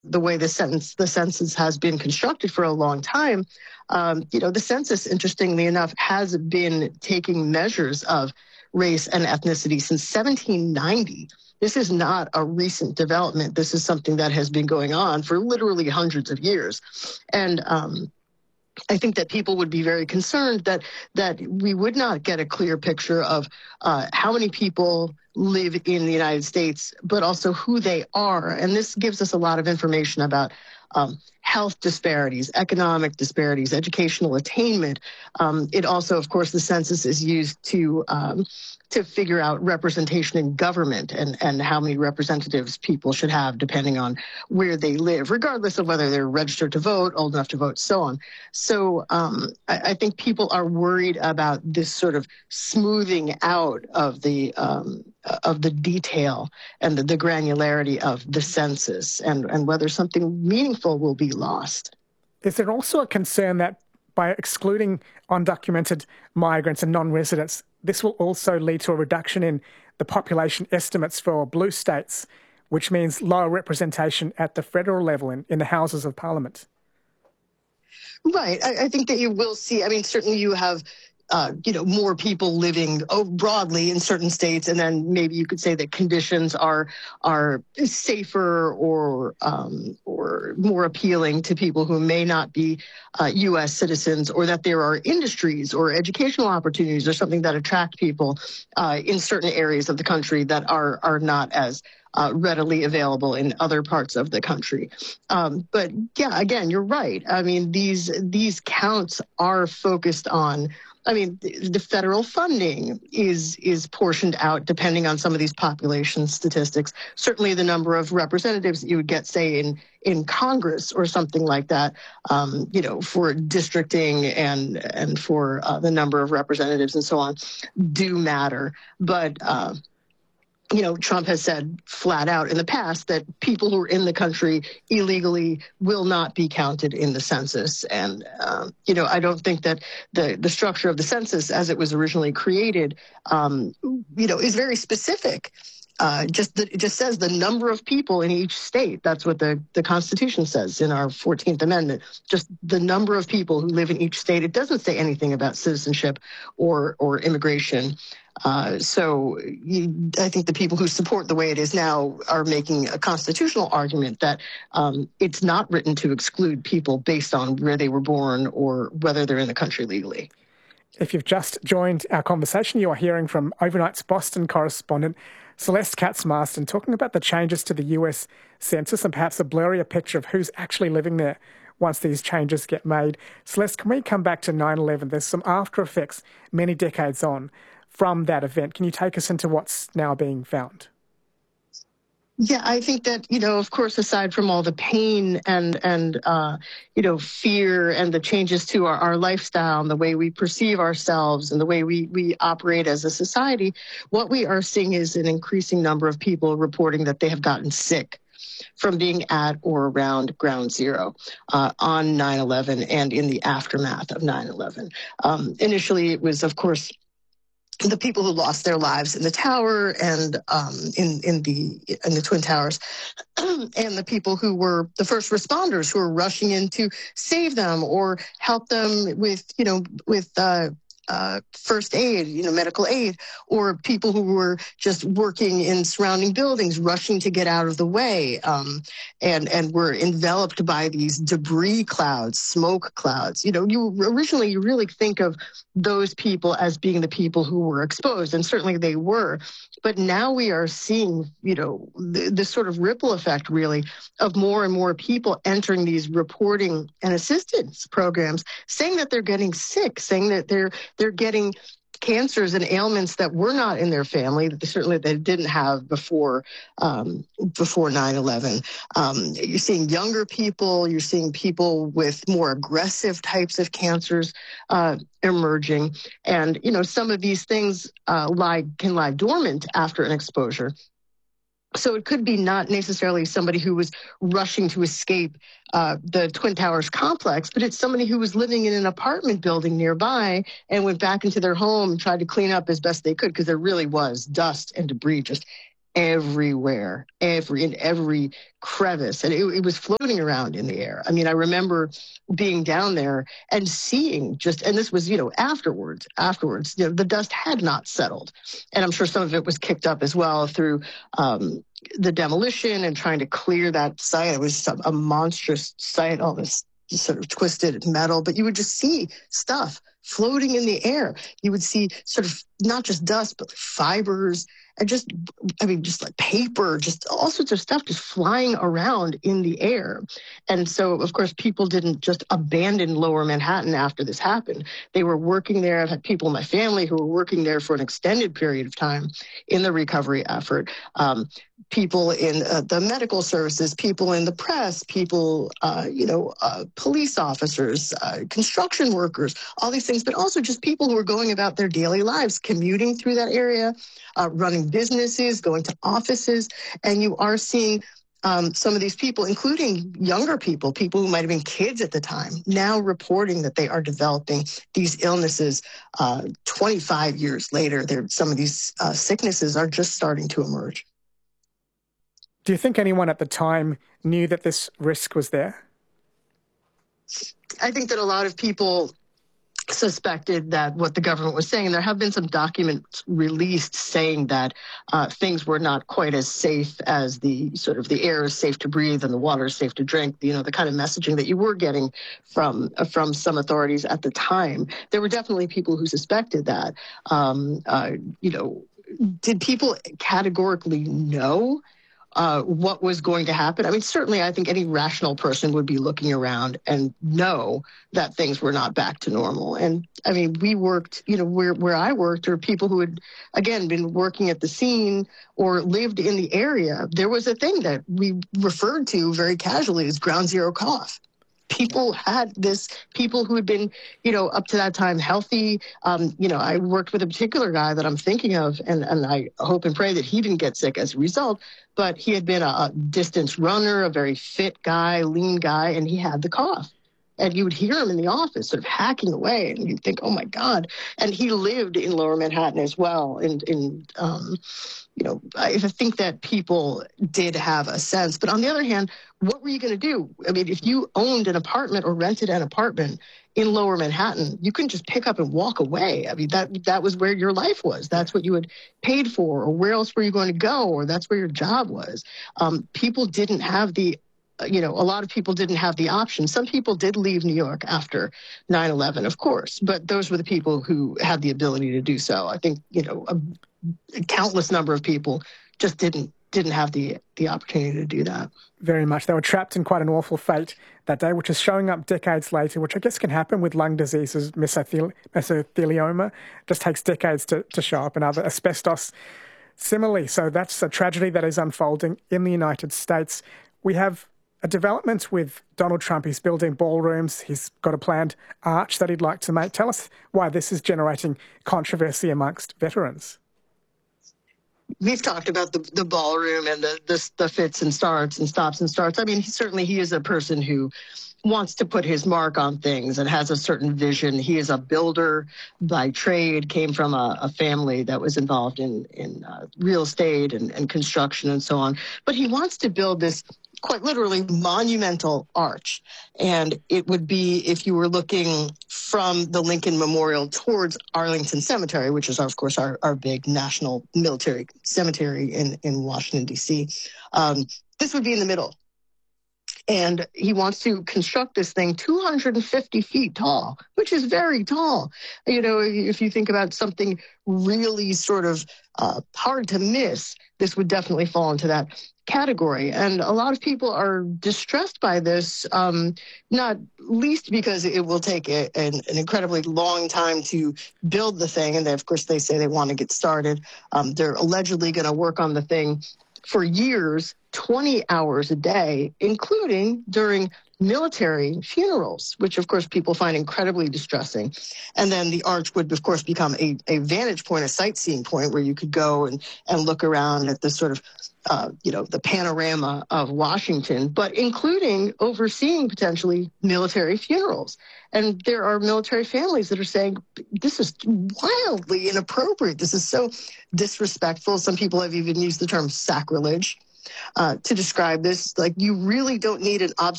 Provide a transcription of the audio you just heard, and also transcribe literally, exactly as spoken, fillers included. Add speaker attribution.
Speaker 1: the way the census, the census has been constructed for a long time, um, you know, the census, interestingly enough, has been taking measures of race and ethnicity since seventeen ninety. This is not a recent development. This is something that has been going on for literally hundreds of years. And um, I think that people would be very concerned that that we would not get a clear picture of uh, how many people live in the United States, but also who they are. And this gives us a lot of information about um, health disparities, economic disparities, educational attainment. Um, it also, of course, the census is used to um, to figure out representation in government and, and how many representatives people should have depending on where they live, regardless of whether they're registered to vote, old enough to vote, so on. So um, I, I think people are worried about this sort of smoothing out of the um, of the detail and the, the granularity of the census, and, and whether something meaningful will be lost.
Speaker 2: Is there also a concern that by excluding undocumented migrants and non-residents, this will also lead to a reduction in the population estimates for blue states, which means lower representation at the federal level in, in the Houses of Parliament?
Speaker 1: Right. I, I think that you will see, I mean, certainly you have Uh, you know, more people living oh, broadly in certain states, and then maybe you could say that conditions are are safer or um, or more appealing to people who may not be uh, U S citizens, or that there are industries or educational opportunities or something that attract people uh, in certain areas of the country that are are not as Uh, readily available in other parts of the country. Um, but yeah, again, you're right. I mean, these these counts are focused on, I mean, the, the federal funding is is portioned out depending on some of these population statistics. Certainly the number of representatives that you would get, say, in, in Congress or something like that, um, you know, for districting and, and for uh, the number of representatives and so on do matter. But uh, you know, Trump has said flat out in the past that people who are in the country illegally will not be counted in the census. And, um, you know, I don't think that the, the structure of the census as it was originally created, um, you know, is very specific. Uh, just the, it just says the number of people in each state. That's what the, the Constitution says in our fourteenth Amendment. Just the number of people who live in each state. It doesn't say anything about citizenship or or immigration. Uh, so you, I think the people who support the way it is now are making a constitutional argument that um, it's not written to exclude people based on where they were born or whether they're in the country legally.
Speaker 2: If you've just joined our conversation, you are hearing from Overnight's Boston correspondent Celeste Katz-Marston talking about the changes to the U S Census and perhaps a blurrier picture of who's actually living there once these changes get made. Celeste, can we come back to nine eleven? There's some after effects many decades on from that event. Can you take us into what's now being found?
Speaker 1: Yeah, I think that, you know, of course, aside from all the pain and, and uh, you know, fear and the changes to our, our lifestyle and the way we perceive ourselves and the way we, we operate as a society, what we are seeing is an increasing number of people reporting that they have gotten sick from being at or around ground zero uh, on nine eleven and in the aftermath of nine eleven. Um, initially, it was, of course, the people who lost their lives in the tower and um, in in the in the Twin Towers, and the people who were the first responders who were rushing in to save them or help them with you know with uh, uh, first aid, you know, medical aid, or people who were just working in surrounding buildings, rushing to get out of the way, um, and and were enveloped by these debris clouds, smoke clouds. You know, you originally you really think of those people as being the people who were exposed, and certainly they were. But now we are seeing, you know, th- this sort of ripple effect, really, of more and more people entering these reporting and assistance programs, saying that they're getting sick, saying that they're they're getting cancers and ailments that were not in their family, that they, certainly they didn't have before um, before nine eleven. Um, you're seeing younger people, you're seeing people with more aggressive types of cancers uh, emerging. And, you know, some of these things uh, lie can lie dormant after an exposure. So it could be not necessarily somebody who was rushing to escape uh, the Twin Towers complex, but it's somebody who was living in an apartment building nearby and went back into their home and tried to clean up as best they could, because there really was dust and debris just everywhere, every in every crevice, and it, it was floating around in the air. I mean, I remember being down there and seeing just, and this was, you know, afterwards, afterwards, you know, the dust had not settled, and I'm sure some of it was kicked up as well through um, the demolition and trying to clear that site. It was a, a monstrous site, all this sort of twisted metal, but you would just see stuff floating in the air. You would see sort of not just dust, but fibers and just, I mean, just like paper, just all sorts of stuff just flying around in the air. And so, of course, people didn't just abandon Lower Manhattan after this happened. They were working there. I've had people in my family who were working there for an extended period of time in the recovery effort. Um, people in uh, the medical services, people in the press, people, uh, you know, uh, police officers, uh, construction workers, all these things, but also just people who are going about their daily lives, commuting through that area, uh, running businesses, going to offices, and you are seeing um, some of these people, including younger people, people who might have been kids at the time, now reporting that they are developing these illnesses uh, twenty-five years later. Some of these uh, sicknesses are just starting to emerge.
Speaker 2: Do you think anyone at the time knew that this risk was there?
Speaker 1: I think that a lot of people suspected that what the government was saying, and there have been some documents released saying that uh, things were not quite as safe as the sort of the air is safe to breathe and the water is safe to drink, you know, the kind of messaging that you were getting from uh, from some authorities at the time. There were definitely people who suspected that. Um, uh, you know, did people categorically know Uh, what was going to happen? I mean, certainly I think any rational person would be looking around and know that things were not back to normal. And I mean, we worked, you know, where, where I worked, or people who had, again, been working at the scene or lived in the area. There was a thing that we referred to very casually as ground zero cough. People had this, people who had been, you know, up to that time healthy. Um, you know, I worked with a particular guy that I'm thinking of, and, and I hope and pray that he didn't get sick as a result, but he had been a, a distance runner, a very fit guy, lean guy, and he had the cough. And you would hear him in the office sort of hacking away, and you'd think, oh my God. And he lived in Lower Manhattan as well. And, in, um, you know, I think that people did have a sense. But on the other hand, what were you going to do? I mean, if you owned an apartment or rented an apartment in Lower Manhattan, you couldn't just pick up and walk away. I mean, that that was where your life was. That's what you had paid for, or where else were you going to go, or that's where your job was. Um, people didn't have the You know, a lot of people didn't have the option. Some people did leave New York after nine eleven, of course, but those were the people who had the ability to do so. I think, you know, a, a countless number of people just didn't didn't have the the opportunity to do that.
Speaker 2: Very much. They were trapped in quite an awful fate that day, which is showing up decades later, which I guess can happen with lung diseases, mesothel- mesothelioma. It just takes decades to, to show up, and other asbestos similarly. So that's a tragedy that is unfolding in the United States. We have a development with Donald Trump. He's building ballrooms. He's got a planned arch that he'd like to make. Tell us why this is generating controversy amongst veterans.
Speaker 1: We've talked about the, the ballroom and the, the the fits and starts and stops and starts. I mean, he, certainly he is a person who wants to put his mark on things and has a certain vision. He is a builder by trade, came from a, a family that was involved in, in uh, real estate and, and construction and so on. But he wants to build this quite literally monumental arch. And it would be, if you were looking from the Lincoln Memorial towards Arlington Cemetery, which is, of course, our, our big national military cemetery in, in Washington, D C, um, this would be in the middle. And he wants to construct this thing two hundred fifty feet tall, which is very tall. You know, if you think about something really sort of uh, hard to miss, this would definitely fall into that category. And a lot of people are distressed by this, um, not least because it will take a, an, an incredibly long time to build the thing. And they, of course, they say they want to get started. Um, they're allegedly going to work on the thing for years twenty hours a day, including during military funerals, which of course people find incredibly distressing. And then the arch would of course become a, a vantage point, a sightseeing point where you could go and, and look around at the sort of, uh, you know, the panorama of Washington, but including overseeing potentially military funerals. And there are military families that are saying, this is wildly inappropriate. This is so disrespectful. Some people have even used the term sacrilege uh, to describe this. Like, you really don't need an observation